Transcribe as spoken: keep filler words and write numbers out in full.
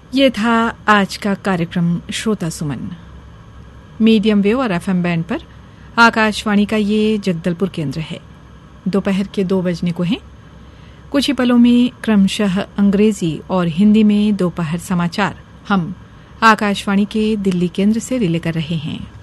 ये था आज का कार्यक्रम श्रोता सुमन। मीडियम वेव और एफएम बैंड पर आकाशवाणी का ये जगदलपुर केंद्र है। दोपहर के दो बजने को हैं। कुछ ही पलों में क्रमशः अंग्रेजी और हिंदी में दोपहर समाचार हम आकाशवाणी के दिल्ली केंद्र से रिले कर रहे हैं।